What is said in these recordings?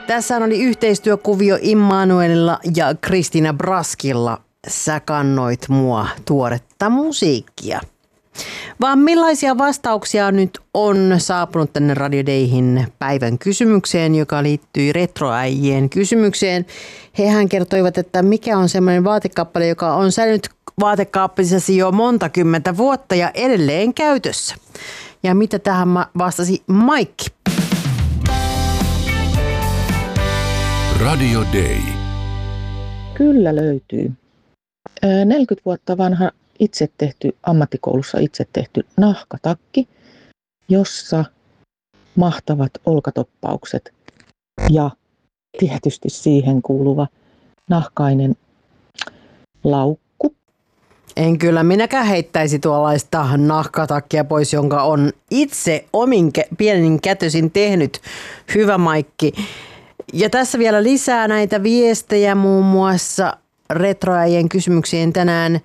Tässä oli yhteistyökuvio Immanuelilla ja Kristiina Braskilla. Sä kannoit mua tuoretta musiikkia. Vaan millaisia vastauksia nyt on saapunut tänne Radio Dayhin päivän kysymykseen, joka liittyy retroäijien kysymykseen. Hehän kertoivat, että mikä on semmoinen vaatekappale, joka on säilynyt vaatekaappisasi jo monta kymmentä vuotta ja edelleen käytössä. Ja mitä tähän vastasi Maikki? Radio Day. Kyllä löytyy. 40 vuotta vanha ammattikoulussa itse tehty nahkatakki, jossa mahtavat olkatoppaukset ja tietysti siihen kuuluva nahkainen laukku. En kyllä minäkään heittäisi tuollaista nahkatakkia pois, jonka on itse omin pienin kätösin tehnyt. Hyvä Maikki. Ja tässä vielä lisää näitä viestejä muun muassa retroäijien kysymyksiin tänään.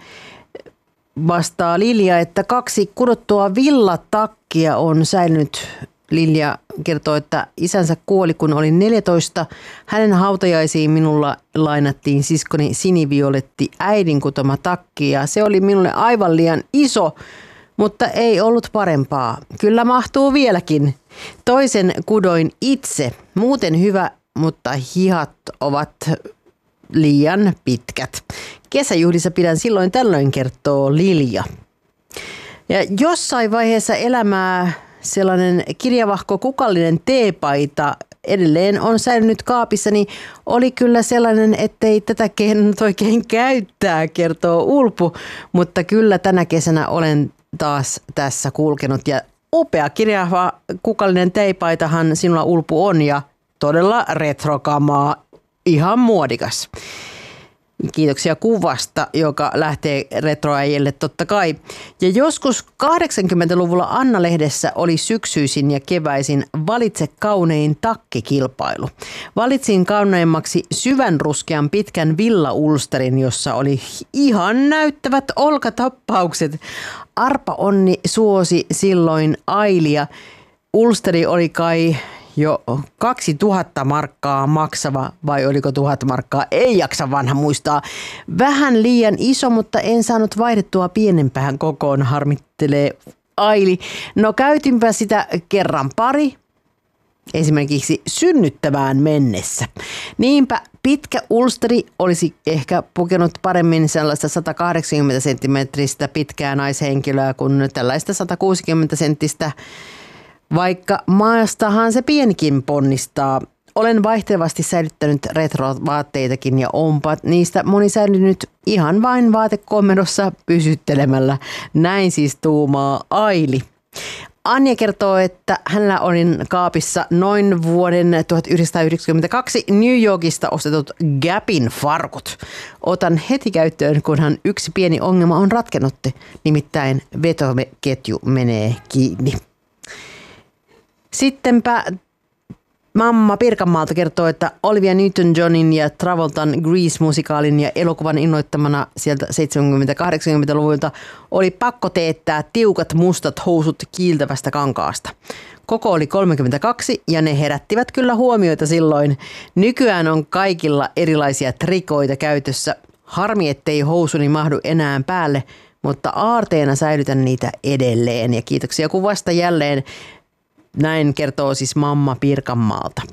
Vastaa Lilja, että 2 kudottua villatakkia on säilynyt. Lilja kertoo, että isänsä kuoli, kun oli 14. Hänen hautajaisiin minulla lainattiin siskoni sinivioletti äidin kutoma takki ja se oli minulle aivan liian iso, mutta ei ollut parempaa. Kyllä mahtuu vieläkin. Toisen kudoin itse. Muuten hyvä, mutta hihat ovat liian pitkät. Kesäjuhlissa pidän silloin tällöin, kertoo Lilja. Ja jossain vaiheessa elämää sellainen kirjavahko kukallinen teepaita edelleen on säilynyt kaapissani. Oli kyllä sellainen, ettei tätä kehdannut oikein käyttää, kertoo Ulpu. Mutta kyllä tänä kesänä olen taas tässä kulkenut. Ja upea kirjava kukallinen teepaitahan sinulla Ulpu on ja todella retrokamaa, ihan muodikas. Kiitoksia kuvasta, joka lähtee retroäijille totta kai. Ja joskus 80-luvulla Anna-lehdessä oli syksyisin ja keväisin Valitse kaunein takkikilpailu. Valitsin kauneimmaksi syvän ruskean pitkän villaulsterin, jossa oli ihan näyttävät olkatappaukset. Arpa Onni suosi silloin Ailia. Ulsteri oli kai jo 2000 markkaa maksava, vai oliko 1000 markkaa, ei jaksa vanha muistaa. Vähän liian iso, mutta en saanut vaihdettua pienempään kokoon, harmittelee Aili. No käytinpä sitä kerran pari, esimerkiksi synnyttävään mennessä. Niinpä pitkä ulsteri olisi ehkä pukenut paremmin sellaista 180 senttimetristä pitkää naishenkilöä kuin tällaista 160 senttistä. Vaikka maastahan se pienikin ponnistaa. Olen vaihtelevasti säilyttänyt retrovaatteitakin ja onpa niistä moni säilynyt ihan vain vaatekomerossa pysyttelemällä. Näin siis tuumaa Aili. Anja kertoo, että hänellä oli kaapissa noin vuoden 1992 New Yorkista ostetut Gapin farkut. Otan heti käyttöön, kunhan yksi pieni ongelma on ratkennut, nimittäin vetoketju menee kiinni. Sittenpä mamma Pirkanmaalta kertoo, että Olivia Newton-Johnin ja Travoltan Grease-musikaalin ja elokuvan innoittamana sieltä 70-80-luvulta oli pakko teettää tiukat mustat housut kiiltävästä kankaasta. Koko oli 32 ja ne herättivät kyllä huomioita silloin. Nykyään on kaikilla erilaisia trikoita käytössä. Harmi, ettei housuni mahdu enää päälle, mutta aarteena säilytän niitä edelleen. Ja kiitoksia kuvasta jälleen. Näin kertoo siis mamma Pirkanmaalta.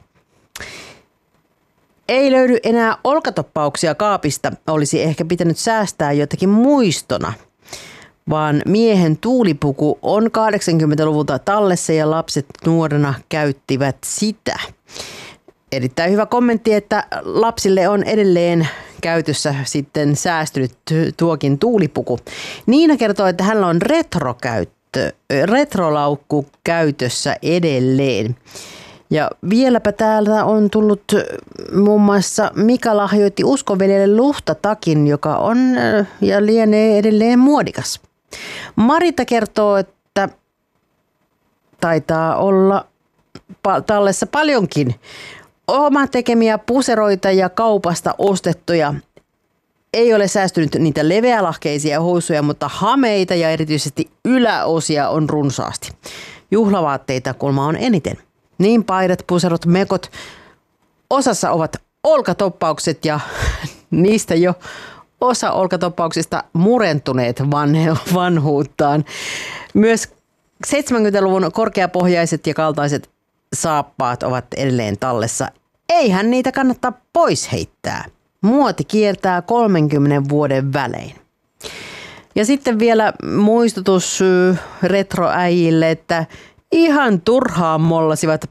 Ei löydy enää olkatoppauksia kaapista, olisi ehkä pitänyt säästää jotakin muistona. Vaan miehen tuulipuku on 80-luvulta tallessa ja lapset nuorena käyttivät sitä. Erittäin hyvä kommentti, että lapsille on edelleen käytössä sitten säästynyt tuokin tuulipuku. Niina kertoo, että hänellä on retrolaukku käytössä edelleen. Ja vieläpä täällä on tullut muun muassa Mika lahjoitti uskonveljelle luhtatakin, joka on ja lienee edelleen muodikas. Marita kertoo, että taitaa olla tallessa paljonkin oma tekemiä puseroita ja kaupasta ostettuja. Ei ole säästynyt niitä leveälahkeisia housuja, mutta hameita ja erityisesti yläosia on runsaasti. Juhlavaatteita kulma on eniten. Niin paidat, puserot, mekot osassa ovat olkatoppaukset ja niistä jo osa olkatoppauksista murentuneet vanhuuttaan. Myös 70-luvun korkeapohjaiset ja kaltaiset saappaat ovat edelleen tallessa. Eihän niitä kannattaa pois heittää. Muoti kiertää 30 vuoden välein. Ja sitten vielä muistutus retroäijille, että ihan turhaan mollasivat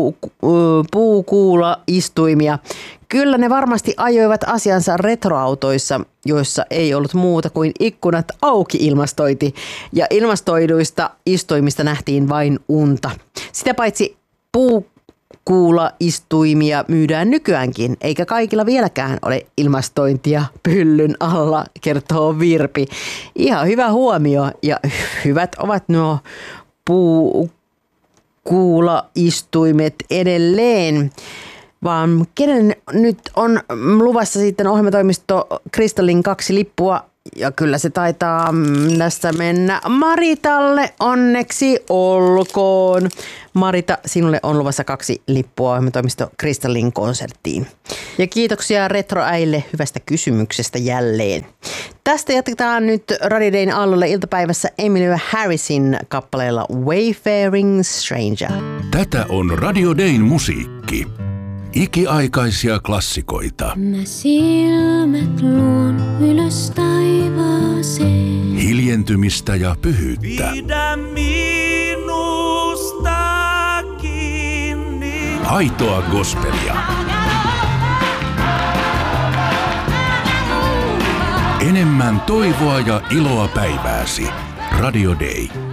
puukuula-istuimia. Kyllä ne varmasti ajoivat asiansa retroautoissa, joissa ei ollut muuta kuin ikkunat auki ilmastointi. Ja ilmastoiduista istuimista nähtiin vain unta. Sitä paitsi puukuula-istuimia myydään nykyäänkin, eikä kaikilla vieläkään ole ilmastointia pyllyn alla, kertoo Virpi. Ihan hyvä huomio ja hyvät ovat nuo puukuula-istuimet edelleen. Vaan kenen nyt on luvassa sitten ohjelmatoimisto Kristallin 2 lippua? Ja kyllä se taitaa tässä mennä Maritalle, onneksi olkoon. Marita, sinulle on luvassa 2 lippua ohjelmatoimisto Kristallin konserttiin. Ja kiitoksia retroäille hyvästä kysymyksestä jälleen. Tästä jatketaan nyt Radio Dayn aallolle iltapäivässä Emily Harrisin kappaleella Wayfaring Stranger. Tätä on Radio Dayn musiikki. Ikiaikaisia klassikoita. Mä silmät luon ylös taivaaseen. Hiljentymistä ja pyhyyttä. Pidä minusta kiinni. Aitoa gospelia. Enemmän toivoa ja iloa päivääsi. Radio Day.